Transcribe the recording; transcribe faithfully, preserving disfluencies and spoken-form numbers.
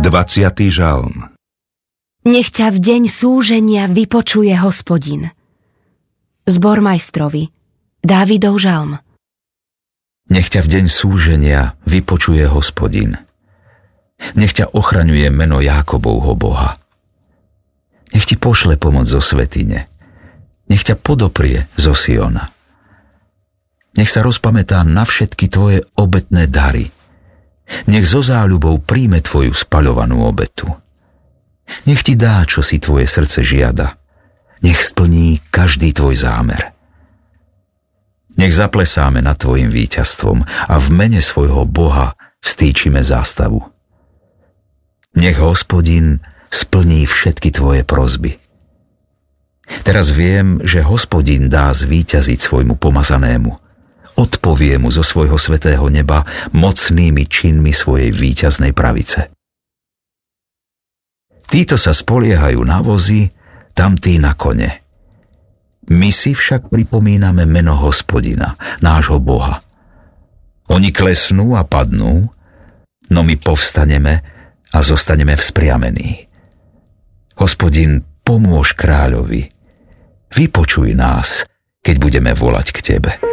dvadsiaty žalm. Nech ťa v deň súženia vypočuje Hospodin. Zbormajstrovi, Dávidov žalm. Nech ťa v deň súženia vypočuje Hospodin. Nech ťa ochraňuje meno Jákobovho Boha. Nech ti pošle pomoc zo svätyne. Nech ťa podoprie zo Siona. Nech sa rozpamätá na všetky tvoje obetné dary. Nech so záľubou príjme tvoju spaľovanú obetu. Nech ti dá, čo si tvoje srdce žiada. Nech splní každý tvoj zámer. Nech zaplesáme nad tvojim víťazstvom a v mene svojho Boha vstýčime zástavu. Nech Hospodin splní všetky tvoje prosby. Teraz viem, že Hospodin dá zvíťaziť svojmu pomazanému. Odpovie mu zo svojho svätého neba mocnými činmi svojej víťaznej pravice. Títo sa spoliehajú na vozy, tamtí na kone. My si však pripomíname meno Hospodina, nášho Boha. Oni klesnú a padnú, no my povstaneme a zostaneme vzpriamení. Hospodin, pomôž kráľovi, vypočuj nás, keď budeme volať k tebe.